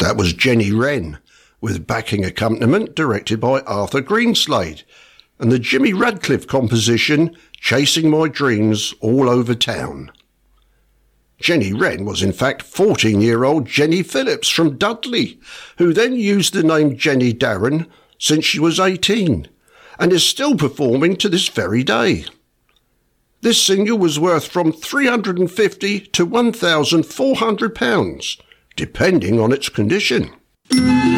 That was Jenny Wren, with backing accompaniment directed by Arthur Greenslade, and the Jimmy Radcliffe composition Chasing My Dreams All Over Town. Jenny Wren was in fact 14-year-old Jenny Phillips from Dudley, who then used the name Jenny Darren since she was 18, and is still performing to this very day. This single was worth from £350 to £1,400, depending on its condition.